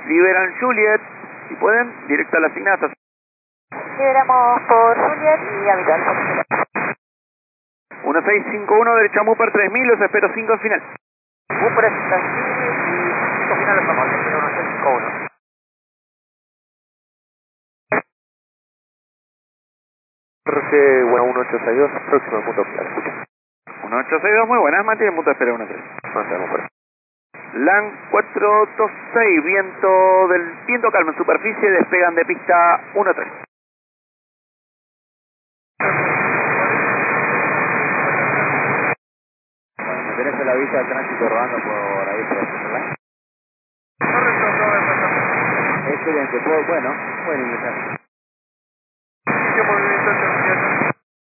liberan Juliet, si pueden, directo a la asignata. Liberamos por Juliet y habitual. 1651, derecha Mupper 3000, los espero 5 al final. Mupper 3000 y 5 finales vamos, 1651. Jorge, bueno, 1862, próximo punto final, escucha. 1862, muy buenas, mantiene punto de espera 13. No estamos por ahí. LAN 426, viento calmo en superficie, despegan de pista 13. ¿Me tenés el aviso de tránsito rodando por ahí por el celular? Correcto, acabo de pasar. Excelente, pues bueno, pueden ingresar.